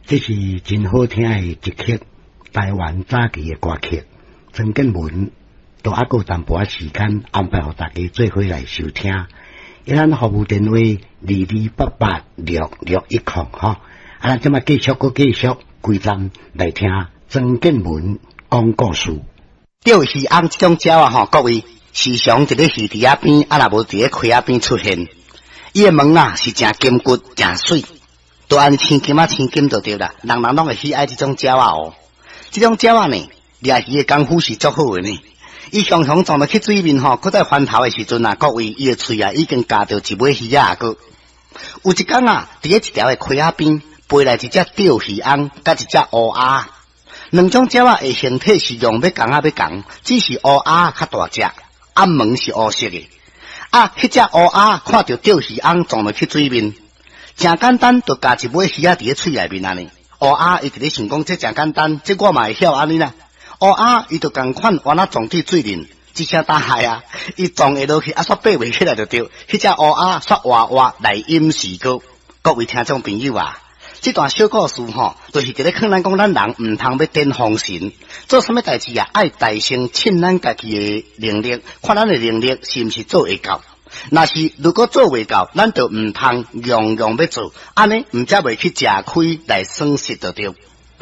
这是真好听的一曲台湾早期的歌曲，曾建文都还有淡薄时间安排给大家做伙来收听。伊咱服务电话22886610哈，咱即马继续归站来听曾建文讲故事。钓鱼翁这种鸟啊，各位时常伫咧鱼池仔边，若无伫咧溪仔边出现。伊的毛啊是真坚骨、真水。都按青金就对啦，人人拢会喜爱这种鸟啊哦。这种鸟啊呢，掠鱼的功夫是足好的呢。伊常常撞到去水面吼，搁在翻头的时阵啊，各位伊的喙啊已经夹到一尾鱼啊个。有一天啊，伫咧一条的溪仔边，飞来一只钓鱼翁，甲一只乌鸦。两种鸟啊的形体是用要共，只是乌鸦较大只，暗毛是乌色的。迄只乌鸦看到钓鱼翁撞到去水面。真简单，就夹一尾鱼仔伫咧喙内面安尼。乌鸦伊伫咧想讲，这真简单，这我嘛会晓安尼啦。乌鸦伊就共款往那撞伫水面，一声大海啊，伊撞下落去，煞爬袂起来就对。迄只乌鸦煞活来掩饰过。各位听众朋友啊，这段小故事吼，就是伫咧劝咱讲，咱人唔通要颠风神，做什么代志啊，爱大声称咱家己的能力，看咱的能力是毋是做会到。如果做未到，咱就唔通样样要做，安尼唔则袂去吃亏来损失就对。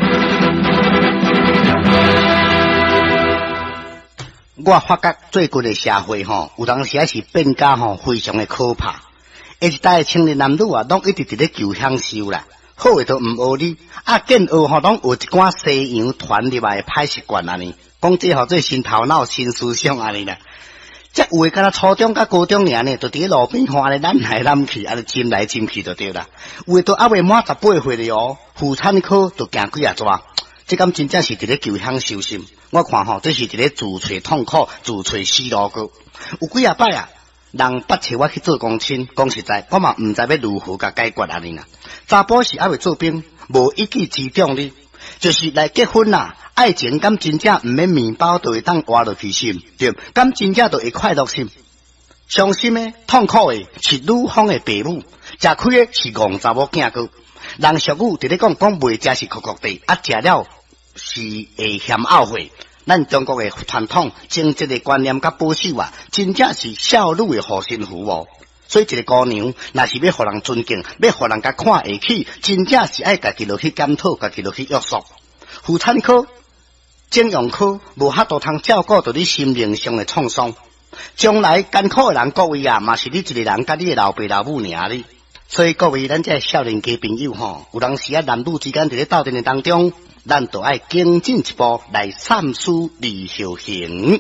我发觉最近的社会吼，有当时是变价吼非常的可怕。一代青年男女啊，拢一直伫咧求享受啦，好诶都唔学你，见学吼拢有一寡西洋传入来的歹习惯安尼，讲这吼做新头脑、新思想安尼啦。这有诶，敢若初中甲高中尔呢，就伫咧路边吼安尼揽来揽去，安尼浸来浸去就对啦。有诶都还未满18岁了哦，妇产科就行几啊抓，这敢真正是伫咧求享受心。我看吼，这是伫咧自找痛苦、自找死路个。有几啊摆啊，人捌找我去做公亲，讲实在，我嘛毋知要如何甲解决安尼啦。查甫是还未做兵，无一技之长哩，就是来结婚啦。爱情敢真正毋免面包就会当活落去心，对，敢真正就会快乐心。伤心的、痛苦的是女方的父母，吃亏的是戆查某囝个。人俗语伫咧讲袂食是酷酷地，食了是会嫌懊悔。咱中国的传统、正直的观念甲保守啊，真正是少女的护身符哦。所以一个姑娘，若是要互人尊敬，要互人甲看下去，真正是爱家己落去检讨，家己落去约束。妇产科、整容科无遐多通照顾到你心灵上的创伤，将来艰苦的人各位啊，嘛是你一个人甲你的老爸老母尔哩。所以各位咱这少年家朋友吼，有当时啊男女之间伫咧斗阵的当中，咱就爱更进一步来三思而后行。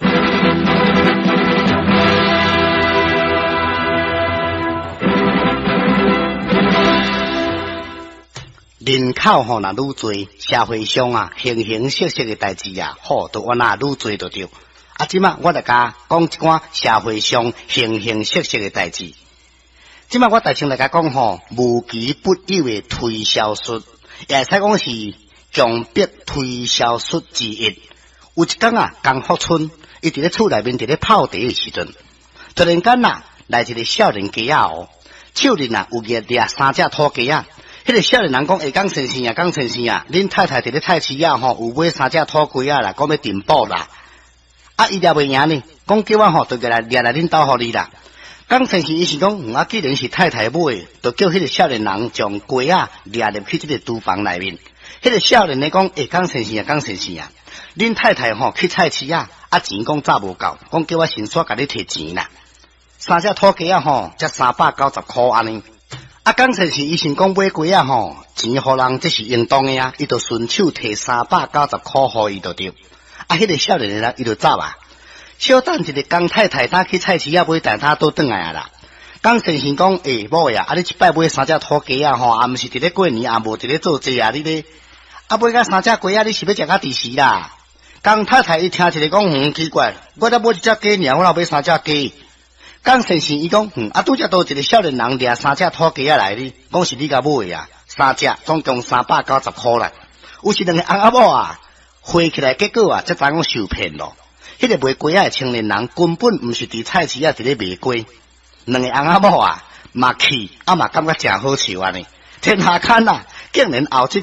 人口吼若愈多，社会上啊形形色色的代志啊，吼都往那愈多就对。即马我来甲讲一寡社会上形形色色的代志。即马我大声来甲讲吼，无奇不有的推销术，也会使讲是强迫推销术之一。有一天啊，江福春伊伫咧厝内面伫咧泡茶的时阵，突然间啊来一个少年家哦，手里啊有掠3只土鸡啊。迄个少年人讲：江先生啊，江先生啊，恁太太伫咧菜市啊吼，有买3只土鸡啊啦，讲要订报啦。伊掠袂赢呢，讲叫我吼就来掠来恁兜互你啦。江先生伊是讲，既然是太太买，就叫迄个少年人将鸡啊掠入去这个厨房内面。迄个少年咧讲：江先生啊，江先生啊，恁太太吼去菜市啊，钱讲早无够，讲叫我先煞甲你摕钱啦。3只土鸡啊吼，才390块安尼。江先生伊想讲买鸡啊吼，钱互人这是应当的啊，伊就顺手摕390块互伊就对。迄个少年人伊就走啊。小等一个江太太搭去菜市啊买蛋挞都转来啊啦。江先生讲：某呀，你一摆买3只土鸡啊吼，毋是伫咧过年，也无伫咧做节啊，你咧买甲3只鸡啊，你是要食甲第时啦？江太太伊听一个讲：奇怪，我才买1只鸡尔，我若买3只鸡。江先生伊讲：拄则倒一个少年人掠3只土鸡啊来哩，讲是你甲买啊，3只总共390块啦。有时2个翁仔某啊，花起来结果啊，才知讲受骗咯。迄个卖鸡仔的青年人根本毋是伫菜市啊，伫咧卖鸡。2个翁仔某啊，嘛气嘛感觉真好笑安尼，天下间啊，竟然后